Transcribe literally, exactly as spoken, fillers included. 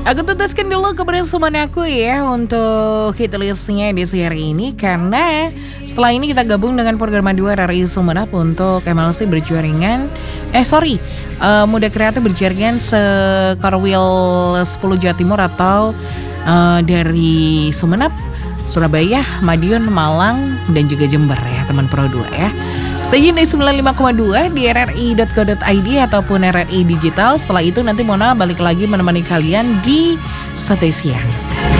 Aku tutaskan dulu kebersamaan aku ya untuk hit listnya di seri ini. Karena setelah ini kita gabung dengan program dua R R I Sumenep untuk M L C berjaringan. Eh sorry, uh, Muda Kreatif berjaringan se-Korwil sepuluh Jawa Timur atau uh, dari Sumenep, Surabaya, Madiun, Malang, dan juga Jember ya teman Pro dua ya. Stay di sembilan puluh lima koma dua di r r i dot co dot i d ataupun R R I Digital. Setelah itu nanti Mona balik lagi menemani kalian di Sate Siang.